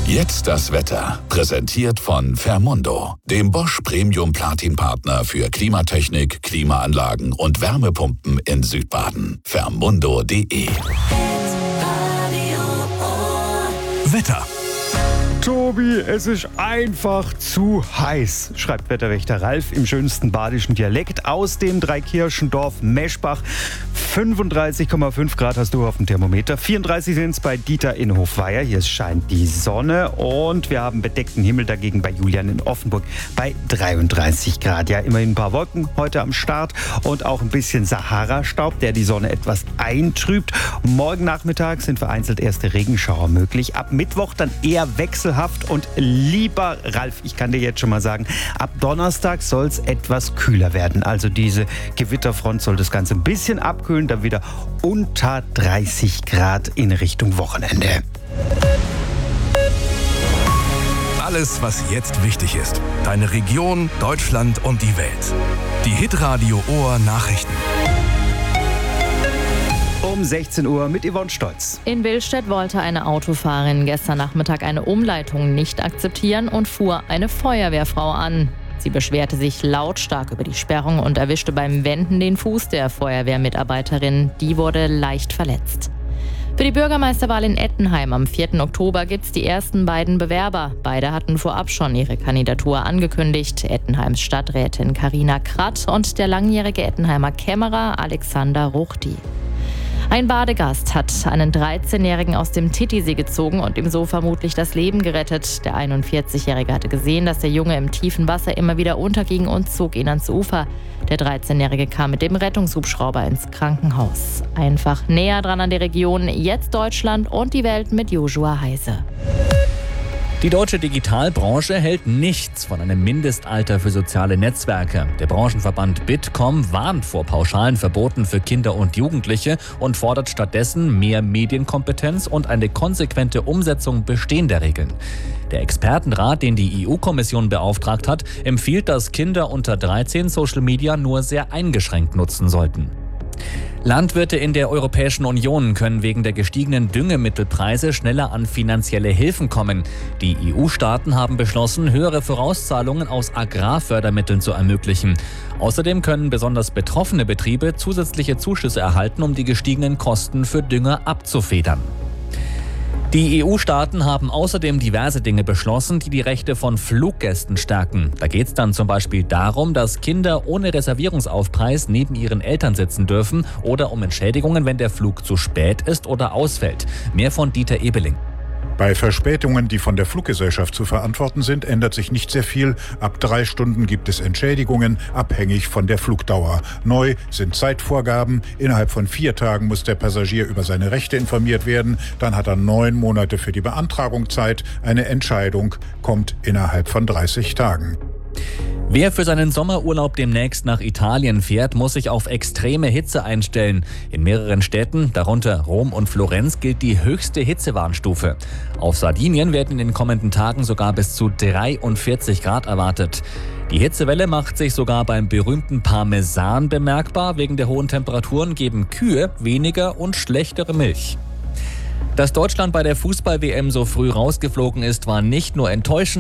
Jetzt das Wetter. Präsentiert von Fermundo, dem Bosch Premium Platin Partner für Klimatechnik, Klimaanlagen und Wärmepumpen in Südbaden. Fermundo.de. Wetter. Tobi, es ist einfach zu heiß, schreibt Wetterwächter Ralf im schönsten badischen Dialekt aus dem Dreikirchendorf Meschbach. 35,5 Grad hast du auf dem Thermometer, 34 sind es bei Dieter in Hofweier. Hier scheint die Sonne und wir haben bedeckten Himmel dagegen bei Julian in Offenburg bei 33 Grad. Ja, immerhin ein paar Wolken heute am Start und auch ein bisschen Sahara-Staub, der die Sonne etwas eintrübt. Morgen Nachmittag sind vereinzelt erste Regenschauer möglich. Ab Mittwoch dann eher wechselhaft und lieber Ralf, ich kann dir jetzt schon mal sagen, ab Donnerstag soll es etwas kühler werden. Also diese Gewitterfront soll das Ganze ein bisschen abkühlen, dann wieder unter 30 Grad in Richtung Wochenende. Alles, was jetzt wichtig ist. Deine Region, Deutschland und die Welt. Die Hitradio Ohr Nachrichten. Um 16 Uhr mit Yvonne Stolz. In Willstedt wollte eine Autofahrerin gestern Nachmittag eine Umleitung nicht akzeptieren und fuhr eine Feuerwehrfrau an. Sie beschwerte sich lautstark über die Sperrung und erwischte beim Wenden den Fuß der Feuerwehrmitarbeiterin. Die wurde leicht verletzt. Für die Bürgermeisterwahl in Ettenheim am 4. Oktober gibt es die ersten beiden Bewerber. Beide hatten vorab schon ihre Kandidatur angekündigt. Ettenheims Stadträtin Carina Kratt und der langjährige Ettenheimer Kämmerer Alexander Ruchti. Ein Badegast hat einen 13-Jährigen aus dem Titisee gezogen und ihm so vermutlich das Leben gerettet. Der 41-Jährige hatte gesehen, dass der Junge im tiefen Wasser immer wieder unterging und zog ihn ans Ufer. Der 13-Jährige kam mit dem Rettungshubschrauber ins Krankenhaus. Einfach näher dran an die Region, jetzt Deutschland und die Welt mit Joshua Heise. Die deutsche Digitalbranche hält nichts von einem Mindestalter für soziale Netzwerke. Der Branchenverband Bitkom warnt vor pauschalen Verboten für Kinder und Jugendliche und fordert stattdessen mehr Medienkompetenz und eine konsequente Umsetzung bestehender Regeln. Der Expertenrat, den die EU-Kommission beauftragt hat, empfiehlt, dass Kinder unter 13 Social Media nur sehr eingeschränkt nutzen sollten. Landwirte in der Europäischen Union können wegen der gestiegenen Düngemittelpreise schneller an finanzielle Hilfen kommen. Die EU-Staaten haben beschlossen, höhere Vorauszahlungen aus Agrarfördermitteln zu ermöglichen. Außerdem können besonders betroffene Betriebe zusätzliche Zuschüsse erhalten, um die gestiegenen Kosten für Dünger abzufedern. Die EU-Staaten haben außerdem diverse Dinge beschlossen, die die Rechte von Fluggästen stärken. Da geht es dann zum Beispiel darum, dass Kinder ohne Reservierungsaufpreis neben ihren Eltern sitzen dürfen oder um Entschädigungen, wenn der Flug zu spät ist oder ausfällt. Mehr von Dieter Ebeling. Bei Verspätungen, die von der Fluggesellschaft zu verantworten sind, ändert sich nicht sehr viel. Ab 3 Stunden gibt es Entschädigungen, abhängig von der Flugdauer. Neu sind Zeitvorgaben. Innerhalb von 4 Tagen muss der Passagier über seine Rechte informiert werden. Dann hat er 9 Monate für die Beantragung Zeit. Eine Entscheidung kommt innerhalb von 30 Tagen. Wer für seinen Sommerurlaub demnächst nach Italien fährt, muss sich auf extreme Hitze einstellen. In mehreren Städten, darunter Rom und Florenz, gilt die höchste Hitzewarnstufe. Auf Sardinien werden in den kommenden Tagen sogar bis zu 43 Grad erwartet. Die Hitzewelle macht sich sogar beim berühmten Parmesan bemerkbar. Wegen der hohen Temperaturen geben Kühe weniger und schlechtere Milch. Dass Deutschland bei der Fußball-WM so früh rausgeflogen ist, war nicht nur enttäuschend.